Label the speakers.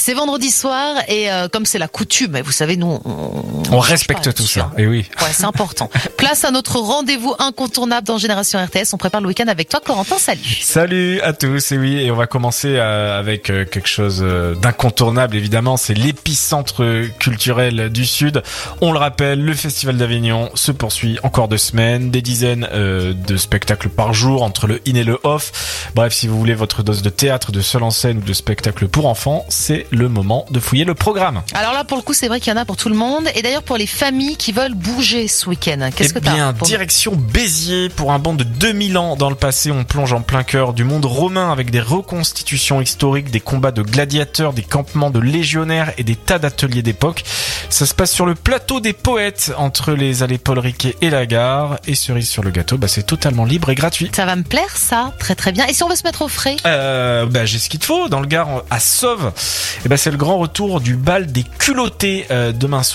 Speaker 1: C'est vendredi soir et comme c'est la coutume, vous savez, nous
Speaker 2: on respecte tout ça. Et oui.
Speaker 1: Ouais, c'est important. Place à notre rendez-vous incontournable dans Génération RTS. On prépare le week-end avec toi, Corentin. Salut.
Speaker 2: Salut à tous. Et oui, et on va commencer avec quelque chose d'incontournable. Évidemment, c'est l'épicentre culturel du Sud. On le rappelle, le Festival d'Avignon se poursuit encore 2 semaines, des dizaines de spectacles par jour entre le in et le off. Bref, si vous voulez votre dose de théâtre, de seul en scène ou de spectacle pour enfants, c'est le moment de fouiller le programme.
Speaker 1: Alors là, pour le coup, c'est vrai qu'il y en a pour tout le monde. Et d'ailleurs, pour les familles qui veulent bouger ce week-end, qu'est-ce que t'as ?
Speaker 2: Eh bien, direction Béziers. Pour un bond de 2000 ans dans le passé, on plonge en plein cœur du monde romain avec des reconstitutions historiques, des combats de gladiateurs, des campements de légionnaires et des tas d'ateliers d'époque. Ça se passe sur le plateau des Poètes, entre les allées Paul Riquet et la gare. Et cerise sur le gâteau, c'est totalement libre et gratuit.
Speaker 1: Ça va me plaire, ça. Très très bien. Et si on veut se mettre au frais ?
Speaker 2: J'ai ce qu'il te faut. Dans le Gard, à Sauve, c'est le grand retour du bal des culottés demain soir.